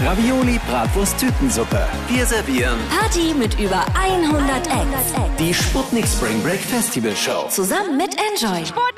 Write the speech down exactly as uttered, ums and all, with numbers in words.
Ravioli, Bratwurst, Tütensuppe. Wir servieren Party mit über hundert Acts. die Sputnik Spring Break Festival Show. Zusammen mit Enjoy.